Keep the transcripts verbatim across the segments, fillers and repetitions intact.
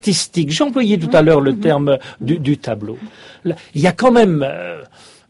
artistique. J'ai employé tout à l'heure le terme du, du tableau. Là, il y a quand même euh,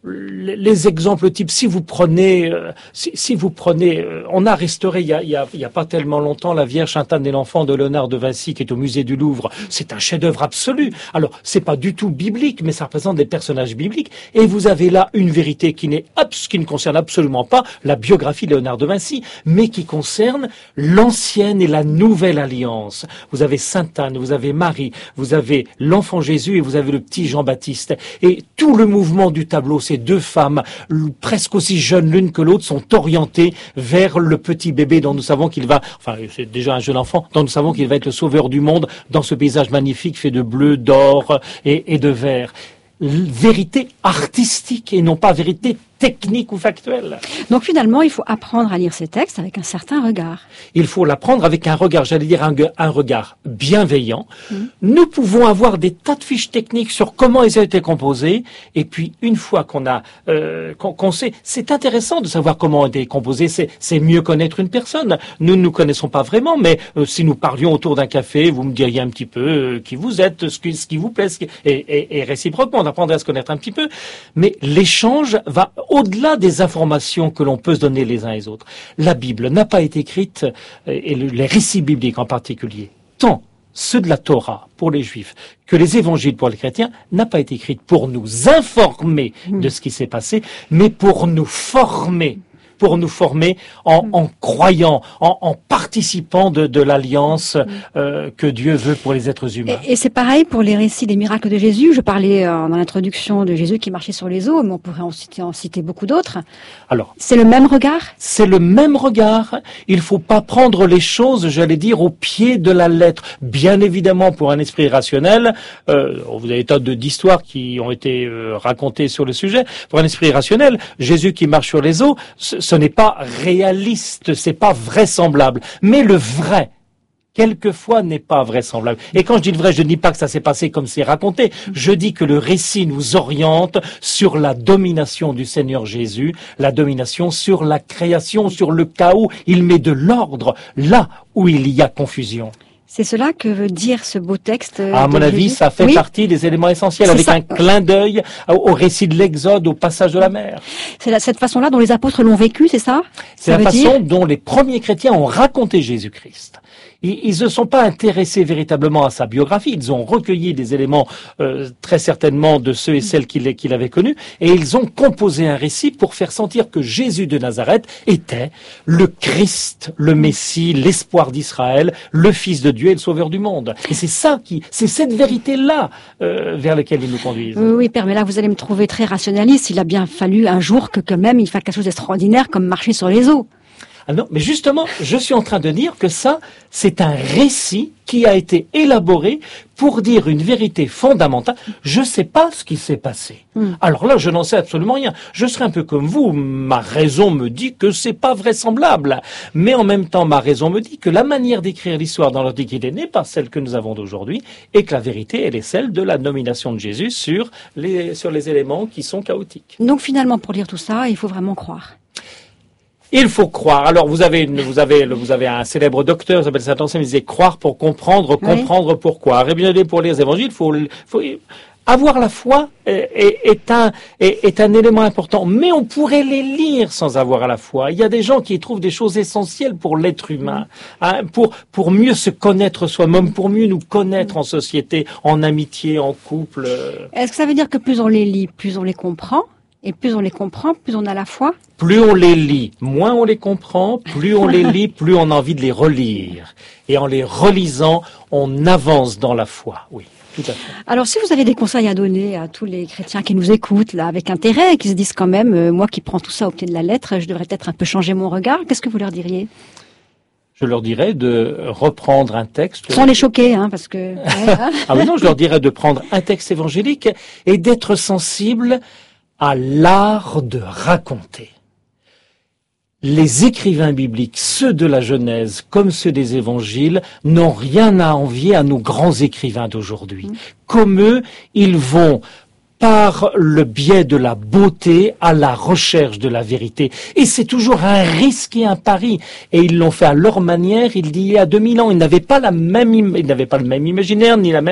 les exemples types. Si vous prenez, euh, si, si vous prenez, euh, on a restauré il y a, il y a, il y a pas tellement longtemps la Vierge Sainte Anne et l'Enfant de Léonard de Vinci qui est au musée du Louvre. C'est un chef-d'œuvre absolu. Alors c'est pas du tout biblique, mais ça représente des personnages bibliques. Et vous avez là une vérité qui n'est qui ne concerne absolument pas la biographie de Léonard de Vinci, mais qui concerne l'ancienne et la nouvelle alliance. Vous avez Sainte Anne, vous avez Marie, vous avez l'enfant Jésus et vous avez le petit Jean-Baptiste. Et tout le mouvement du tableau, ces deux femmes, presque aussi jeunes l'une que l'autre, sont orientées vers le petit bébé dont nous savons qu'il va, enfin c'est déjà un jeune enfant, dont nous savons qu'il va être le sauveur du monde dans ce paysage magnifique fait de bleu, d'or et, et de vert. Vérité artistique et non pas vérité technique ou factuelle. Donc finalement, il faut apprendre à lire ces textes avec un certain regard. Il faut l'apprendre avec un regard, j'allais dire un, un regard bienveillant. Mmh. Nous pouvons avoir des tas de fiches techniques sur comment ils ont été composés, et puis une fois qu'on a, euh, qu'on, qu'on sait, c'est intéressant de savoir comment ont été composés, c'est, c'est mieux connaître une personne. Nous ne nous connaissons pas vraiment, mais euh, si nous parlions autour d'un café, vous me diriez un petit peu euh, qui vous êtes, ce qui, ce qui vous plaît, ce qui, et, et, et réciproquement, on apprendrait à se connaître un petit peu. Mais l'échange va au-delà des informations que l'on peut se donner les uns et les autres. La Bible n'a pas été écrite, et les récits bibliques en particulier, tant ceux de la Torah pour les Juifs que les évangiles pour les chrétiens, n'a pas été écrite pour nous informer de ce qui s'est passé, mais pour nous former. pour nous former en, en croyant, en, en participant de, de l'alliance euh, que Dieu veut pour les êtres humains. Et, et c'est pareil pour les récits des miracles de Jésus. Je parlais euh, dans l'introduction de Jésus qui marchait sur les eaux, mais on pourrait en citer, en citer beaucoup d'autres. Alors, c'est le même regard ? C'est le même regard. Il faut pas prendre les choses, j'allais dire, au pied de la lettre. Bien évidemment, pour un esprit rationnel, euh, vous avez des tas de, d'histoires qui ont été euh, racontées sur le sujet. Pour un esprit rationnel, Jésus qui marche sur les eaux, ce n'est pas réaliste, c'est pas vraisemblable. Mais le vrai, quelquefois, n'est pas vraisemblable. Et quand je dis le vrai, je ne dis pas que ça s'est passé comme c'est raconté. Je dis que le récit nous oriente sur la domination du Seigneur Jésus, la domination sur la création, sur le chaos. Il met de l'ordre là où il y a confusion. C'est cela que veut dire ce beau texte. À mon avis, Jésus. ça fait oui. partie des éléments essentiels, c'est avec ça. un clin d'œil au récit de l'Exode, au passage de la mer. C'est la, cette façon-là dont les apôtres l'ont vécu, c'est ça ? C'est ça la façon dire dont les premiers chrétiens ont raconté Jésus-Christ. Ils ne se sont pas intéressés véritablement à sa biographie. Ils ont recueilli des éléments euh, très certainement de ceux et celles qu'il, qu'il avait connus, et ils ont composé un récit pour faire sentir que Jésus de Nazareth était le Christ, le Messie, l'espoir d'Israël, le Fils de Dieu et le Sauveur du monde. Et c'est ça qui, c'est cette vérité-là euh, vers laquelle ils nous conduisent. Oui, oui, Père, mais là vous allez me trouver très rationaliste. Il a bien fallu un jour que quand même il fasse quelque chose d'extraordinaire comme marcher sur les eaux. Ah non, mais justement, je suis en train de dire que ça, c'est un récit qui a été élaboré pour dire une vérité fondamentale. Je ne sais pas ce qui s'est passé. Mm. Alors là, je n'en sais absolument rien. Je serai un peu comme vous. Ma raison me dit que c'est pas vraisemblable. Mais en même temps, ma raison me dit que la manière d'écrire l'histoire dans l'Antiquité n'est pas celle que nous avons d'aujourd'hui et que la vérité, elle est celle de la nomination de Jésus sur les, sur les éléments qui sont chaotiques. Donc finalement, pour lire tout ça, il faut vraiment croire. Il faut croire. Alors vous avez une, vous avez vous avez un célèbre docteur, s'appelle Saint-Anselme, il disait croire pour comprendre, comprendre oui. pourquoi. Et bien pour lire les évangiles, il faut, faut avoir la foi est, est, est un est, est un élément important. Mais on pourrait les lire sans avoir la foi. Il y a des gens qui trouvent des choses essentielles pour l'être humain, hein, pour pour mieux se connaître soi-même, pour mieux nous connaître en société, en amitié, en couple. Est-ce que ça veut dire que plus on les lit, plus on les comprend? Et plus on les comprend, plus on a la foi. Plus on les lit, moins on les comprend. Plus on les lit, plus on a envie de les relire. Et en les relisant, on avance dans la foi. Oui, tout à fait. Alors, si vous avez des conseils à donner à tous les chrétiens qui nous écoutent, là, avec intérêt, et qui se disent quand même, euh, moi qui prends tout ça au pied de la lettre, je devrais peut-être un peu changer mon regard, qu'est-ce que vous leur diriez ? Je leur dirais de reprendre un texte... Sans les choquer, hein, parce que... Ouais, hein. Ah mais non, je leur dirais de prendre un texte évangélique et d'être sensible à l'art de raconter. Les écrivains bibliques, ceux de la Genèse comme ceux des évangiles, n'ont rien à envier à nos grands écrivains d'aujourd'hui. Mmh. Comme eux, ils vont par le biais de la beauté à la recherche de la vérité. Et c'est toujours un risque et un pari. Et ils l'ont fait à leur manière, il y a deux mille ans. Ils n'avaient pas la même, ils n'avaient pas le même imaginaire, ni la même